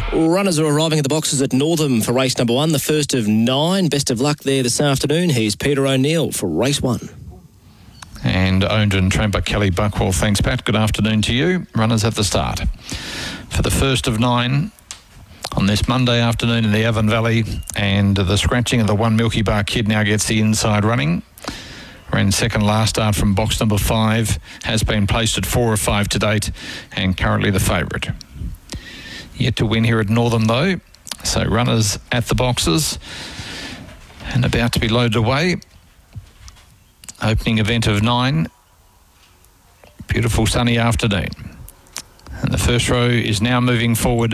Runners are arriving at the boxes at Northam for race number 1, the first of 9. Best of luck there this afternoon. Here's Peter O'Neill for race 1. And owned and trained by Kelly Buckwell. Thanks, Pat. Good afternoon to you. Runners at the start. For the first of 9 on this Monday afternoon in the Avon Valley, and the scratching of the 1 Milky Bar Kid now gets the inside running. Ran second last start from box number 5. Has been placed at 4 of 5 to date, and currently the favourite. Yet to win here at Northam though. So runners at the boxes and about to be loaded away. Opening event of 9. Beautiful sunny afternoon. And the first row is now moving forward